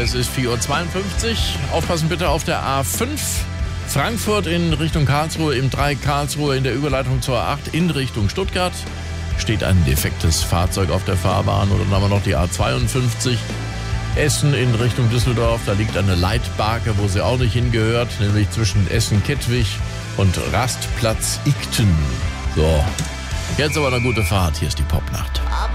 Es ist 4:52 Uhr. Aufpassen bitte auf der A5. Frankfurt in Richtung Karlsruhe, im Dreieck Karlsruhe in der Überleitung zur A8 in Richtung Stuttgart. Steht ein defektes Fahrzeug auf der Fahrbahn. Und dann haben wir noch die A52. Essen in Richtung Düsseldorf. Da liegt eine Leitbarke, wo sie auch nicht hingehört. Nämlich zwischen Essen-Kettwig und Rastplatz Igten. So, jetzt aber eine gute Fahrt. Hier ist die Popnacht.